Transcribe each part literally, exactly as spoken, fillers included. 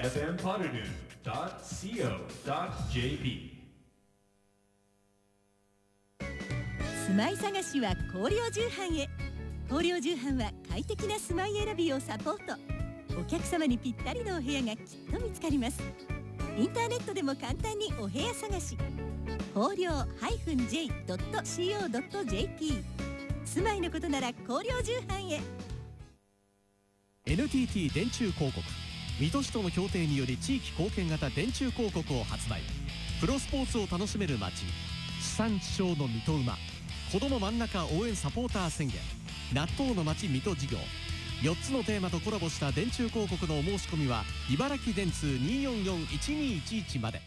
エフエム ポッドドゥン ドット シーオー ドット ジェーピー住まい探しは広陵重版へ。広陵重版は快適な住まい選びをサポート。お客様にぴったりのお部屋がきっと見つかります。インターネットでも簡単にお部屋探し。広陵 ジェイドット シーオー ドット ジェーピー 住まいのことなら広陵重版へ。 エヌティーティー 電柱広告、水戸市との協定により地域貢献型電柱広告を発売。プロスポーツを楽しめる街、地産地消の水戸馬、子ども真ん中応援サポーター宣言、納豆の街水戸事業、よっつのテーマとコラボした電柱広告のお申し込みは茨城電通 にーよんよんいちにーいちいち まで。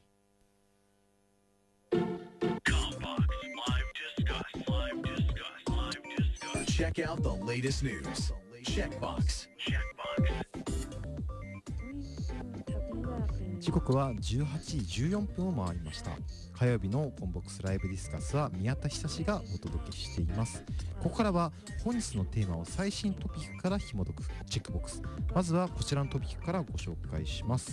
Check out the latest news. Checkbox. 時刻はじゅうはちじじゅうよんぷんを回りました。火曜日のコンボックスライブディスカスは宮田久志がお届けしています。ここからは本日のテーマを最新トピックから紐解くチェックボックス。まずはこちらのトピックからご紹介します。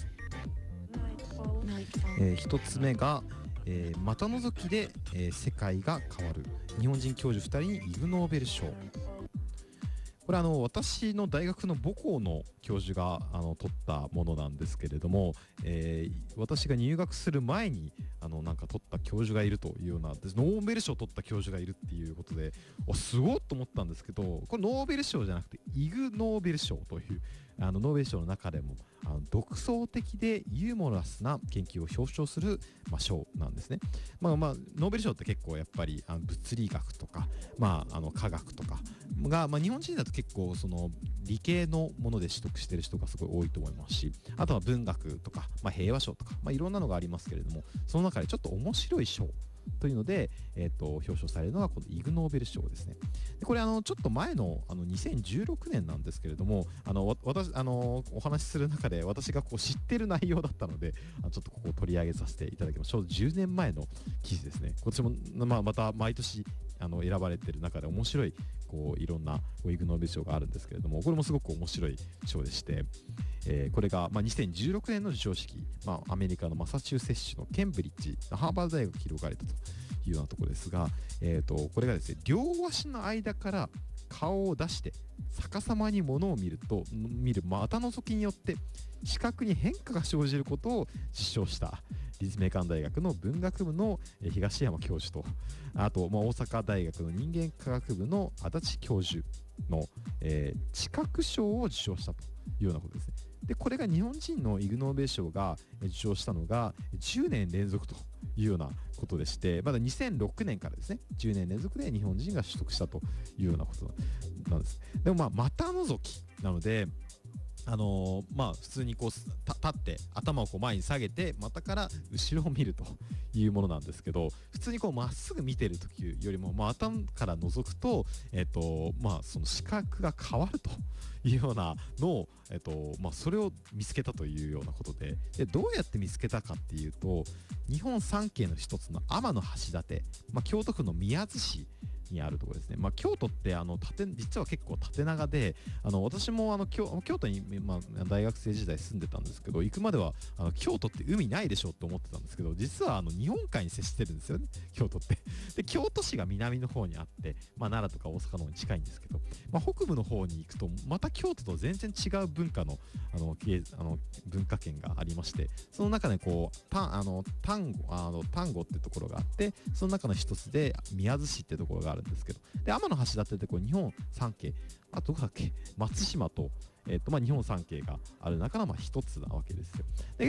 えー、ひとつめが、えー、股覗きで、えー、世界が変わる日本人教授ふたりにイグ・ノーベル賞。これあの私の大学の母校の教授があの取ったものなんですけれども、えー、私が入学する前にあのなんか取った教授がいるというようなノーベル賞を取った教授がいるっていうことで、おすごいと思ったんですけど、これノーベル賞じゃなくてイグ・ノーベル賞というあのノーベル賞の中でもあの独創的でユーモラスな研究を表彰する、まあ、賞なんですね。まあまあノーベル賞って結構やっぱりあの物理学とか、まあ、あの科学とかが、まあ、日本人だと結構その理系のもので取得している人がすごい多いと思いますし、あとは文学とか、まあ、平和賞とか、まあ、いろんなのがありますけれども、その中でちょっと面白い賞というので、えー、と表彰されるのがこのイグ・ノーベル賞ですね。でこれあのちょっと前のあのにせんじゅうろくねんなんですけれども、あの私あのお話しする中で私がこう知ってる内容だったので、あちょっとここを取り上げさせていただきます。ちょうどじゅうねんまえの記事ですね。こっちも、まあ、また毎年あの選ばれている中で面白いこういろんなイグ・ノーベル賞があるんですけれども、これもすごく面白い賞でして、えー、これが、まあ、にせんじゅうろくねんの授賞式、まあ、アメリカのマサチューセッツ州のケンブリッジハーバード大学が広がれたというようなところですが、えー、とこれがですね、両足の間から顔を出して逆さまに物を見ると見る股のぞきによって視覚に変化が生じることを実証した立命館大学の文学部の東山教授と、あと、まあ、大阪大学の人間科学部の足立教授の、えー、知覚賞を受賞したというようなことですね。でこれが日本人のイグ・ノーベル賞が受賞したのがじゅうねん連続というようなことでして、まだにせんろくねんからですね、じゅうねん連続で日本人が取得したというようなことなんです。でもまあ股覗きなので、あのー、まあ普通にこう立って頭をこう前に下げて股から後ろを見るというものなんですけど、普通にこうまっすぐ見てる時よりも、まあ、頭から覗くと、えっとまあその視覚が変わるというようなのを、えっとまあ、それを見つけたというようなことで、でどうやって見つけたかっていうと、日本三景の一つの天橋立、まあ、京都府の宮津市にあるところですね。まあ、京都ってあの縦実は結構縦長で、あの私もあの 京, 京都に、まあ、大学生時代住んでたんですけど、行くまではあの京都って海ないでしょって思ってたんですけど、実はあの日本海に接してるんですよね、京都って。で京都市が南の方にあって、まあ、奈良とか大阪の方に近いんですけど、まあ、北部の方に行くとまた京都と全然違う文化のあのあの文化圏がありまして、その中でこうたあの丹後あの丹後ってところがあって、その中の一つで宮津市ってところがあるんですけど、で天橋立ってこう日本三景、あどこだっけ、松島と、えーとまあ、日本三景がある中のまあ一つなわけですよ。で